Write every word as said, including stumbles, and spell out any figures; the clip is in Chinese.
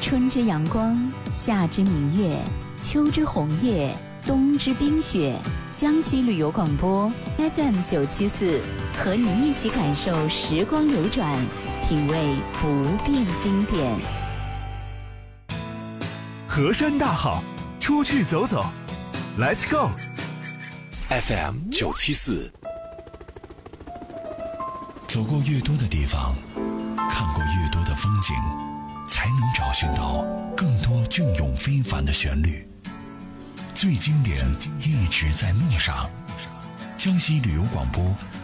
春之阳光，夏之明月，秋之红叶，冬之冰雪。江西旅游广播 F M 九七四，和你一起感受时光流转，品味不变经典。 河山大好，出去走走 ，Let's go。 F M 九七四，走过越多的地方，看过越多的风景，才能找寻到更多隽永非凡的旋律。最经典一直在路上。江西旅游广播